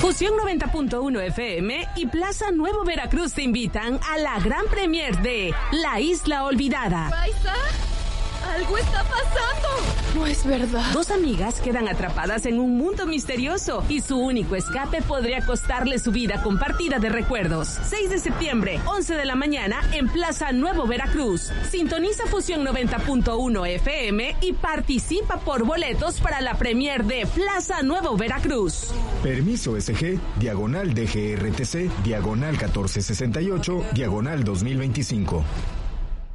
Fusión 90.1 FM y Plaza Nuevo Veracruz te invitan a la gran premier de La Isla Olvidada. ¡Raiza! ¡Algo está pasando! No es verdad. Dos amigas quedan atrapadas en un mundo misterioso y su único escape podría costarle su vida compartida de recuerdos. 6 de septiembre, 11 de la mañana, en Plaza Nuevo Veracruz. Sintoniza Fusión 90.1 FM y participa por boletos para la premier de Plaza Nuevo Veracruz. Permiso SG, diagonal DGRTC, diagonal 1468, diagonal 2025.